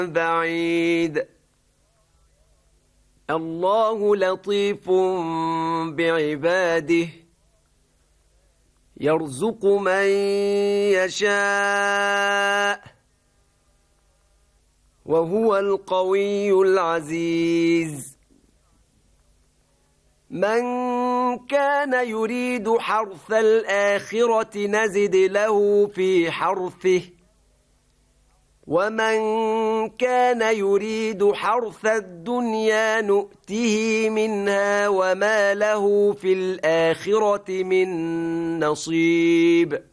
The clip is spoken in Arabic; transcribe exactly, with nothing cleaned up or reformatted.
بعيد الله لطيف بعباده يرزق من يشاء وهو القوي العزيز من كان يريد حرث الآخرة نزد له في حرثه ومن كان يريد حرث الدنيا نؤته منها وما له في الآخرة من نصيب